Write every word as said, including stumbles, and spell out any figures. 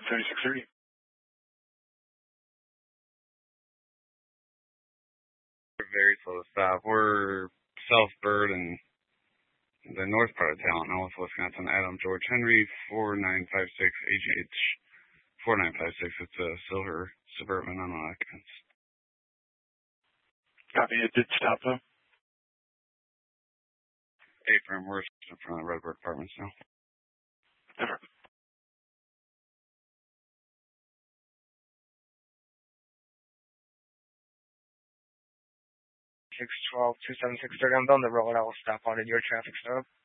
thirty-six thirty. We're very slow to stop. We're South Bird and the north part of town, North Wisconsin. Adam George Henry, four nine five six H H four nine five six. It's a silver Suburban on occupants. Copy. It did stop though. Apron, we're in front of the Redbird Apartments now. Never. six twelve two seven six thirty. I'm on the road. I will stop on at your traffic stop.